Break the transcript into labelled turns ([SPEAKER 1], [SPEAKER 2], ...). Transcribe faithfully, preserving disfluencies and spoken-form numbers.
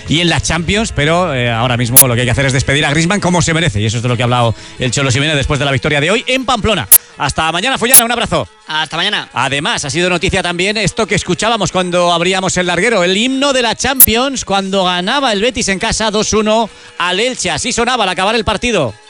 [SPEAKER 1] y en la Champions, pero eh, ahora mismo lo que hay que hacer es despedir a Griezmann como se merece, y eso es de lo que ha hablado el Cholo Simeone después de la victoria de hoy en Pamplona. Hasta mañana, Fullana, un abrazo.
[SPEAKER 2] Hasta mañana.
[SPEAKER 1] Además, ha sido noticia también esto que escuchábamos cuando abríamos el larguero, el himno de la Champions, cuando ganaba el Betis en casa dos uno al Elche. Así sonaba al acabar el partido.